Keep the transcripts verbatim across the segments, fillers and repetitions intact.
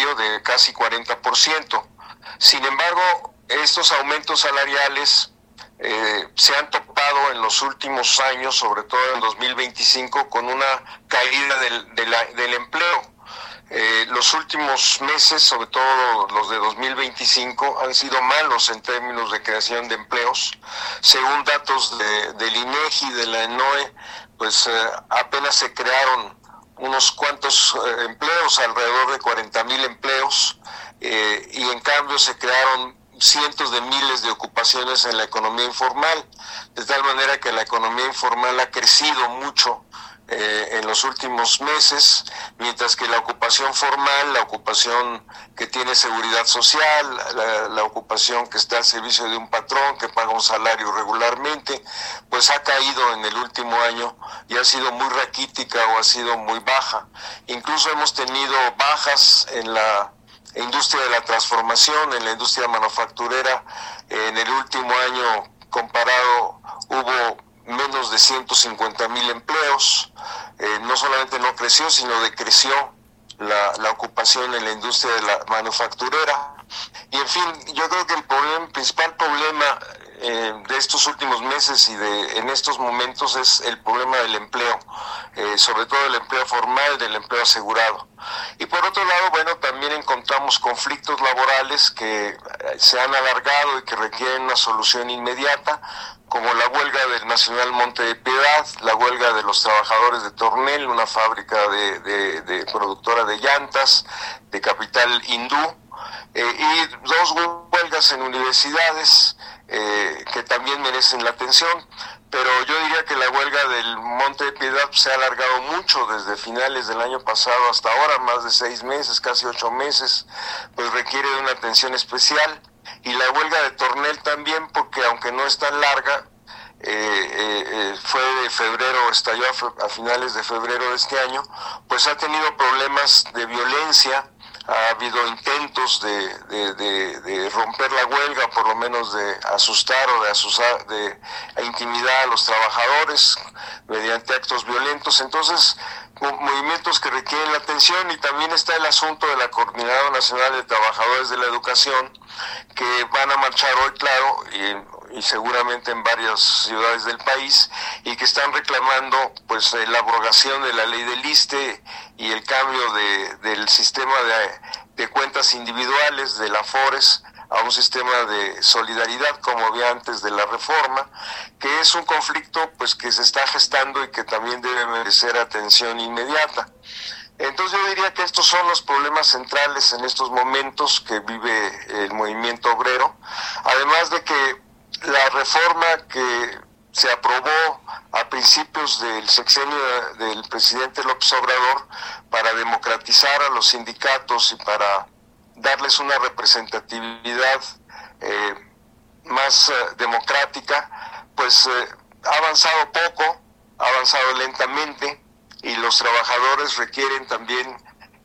promedio de casi cuarenta por ciento. Sin embargo, estos aumentos salariales eh, se han topado en los últimos años, sobre todo en dos mil veinticinco, con una caída del, de la, del empleo. Eh, los últimos meses, sobre todo los de dos mil veinticinco, han sido malos en términos de creación de empleos. Según datos de, del INEGI, de la ENOE, pues eh, apenas se crearon unos cuantos eh, empleos, alrededor de cuarenta mil empleos, eh, y en cambio se crearon cientos de miles de ocupaciones en la economía informal, de tal manera que la economía informal ha crecido mucho Eh, en los últimos meses, mientras que la ocupación formal, la ocupación que tiene seguridad social, la, la ocupación que está al servicio de un patrón que paga un salario regularmente, pues ha caído en el último año y ha sido muy raquítica o ha sido muy baja. Incluso hemos tenido bajas en la industria de la transformación, en la industria manufacturera. En el último año comparado hubo menos de ciento cincuenta mil empleos. Eh, no solamente no creció, sino decreció la, la ocupación en la industria de la manufacturera. Y en fin, yo creo que el, problema, el principal problema eh, de estos últimos meses y de en estos momentos es el problema del empleo, eh, sobre todo el empleo formal, del empleo asegurado. Y por otro lado, bueno, también encontramos conflictos laborales que se han alargado y que requieren una solución inmediata, como la huelga del Nacional Monte de Piedad, la huelga de los trabajadores de Tornel, una fábrica de, de, de productora de llantas, de capital hindú, eh, y dos huelgas en universidades eh, que también merecen la atención. Pero yo diría que la huelga del Monte de Piedad se ha alargado mucho desde finales del año pasado hasta ahora, más de seis meses, casi ocho meses, pues requiere de una atención especial. Y la huelga de Tornel también, porque aunque no es tan larga, eh, eh, eh, fue de febrero, estalló a, fe, a finales de febrero de este año, pues ha tenido problemas de violencia. Ha habido intentos de, de, de, de romper la huelga, por lo menos de asustar o de, asusar, de intimidar a los trabajadores mediante actos violentos. Entonces, movimientos que requieren la atención. Y también está el asunto de la Coordinadora Nacional de Trabajadores de la Educación, que van a marchar hoy, claro, y, y seguramente en varias ciudades del país, y que están reclamando pues la abrogación de la ley del ISSSTE y el cambio de, del sistema de, de cuentas individuales de la AFORES a un sistema de solidaridad como había antes de la reforma, que es un conflicto pues que se está gestando y que también debe merecer atención inmediata. Entonces yo diría que estos son los problemas centrales en estos momentos que vive el movimiento obrero, además de que la reforma que se aprobó a principios del sexenio del presidente López Obrador para democratizar a los sindicatos y para darles una representatividad eh, más eh, democrática, pues eh, ha avanzado poco, ha avanzado lentamente, y los trabajadores requieren también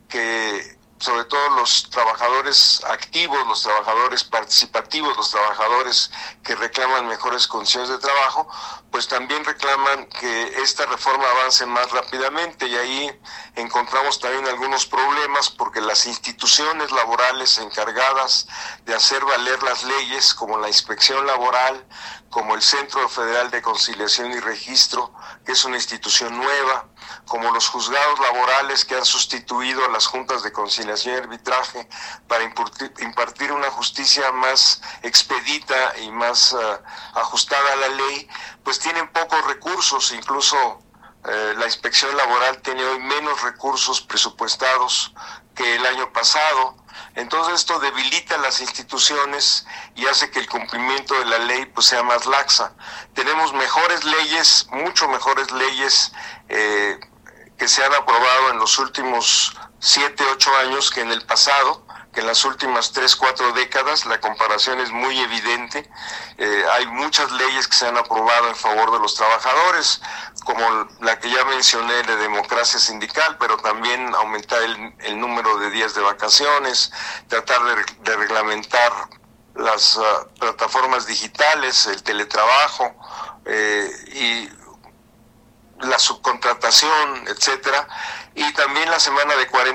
que, sobre todo los trabajadores activos, los trabajadores participativos, los trabajadores que reclaman mejores condiciones de trabajo, pues también reclaman que esta reforma avance más rápidamente. Y ahí encontramos también algunos problemas, porque las instituciones laborales encargadas de hacer valer las leyes, como la Inspección Laboral, como el Centro Federal de Conciliación y Registro, que es una institución nueva, como los juzgados laborales que han sustituido a las juntas de conciliación y arbitraje para impartir una justicia más expedita y más uh, ajustada a la ley, pues tienen pocos recursos. Incluso eh, la Inspección Laboral tiene hoy menos recursos presupuestados que el año pasado. Entonces esto debilita las instituciones y hace que el cumplimiento de la ley pues sea más laxa. Tenemos mejores leyes, mucho mejores leyes eh, que se han aprobado en los últimos siete, ocho años que en el pasado, que en las últimas tres, cuatro décadas. La comparación es muy evidente. Eh, hay muchas leyes que se han aprobado en favor de los trabajadores, como la que ya mencioné de democracia sindical, pero también aumentar el, el número de días de vacaciones, tratar de, de reglamentar las uh, plataformas digitales, el teletrabajo eh, y la subcontratación, etcétera. Y también la semana de cuarenta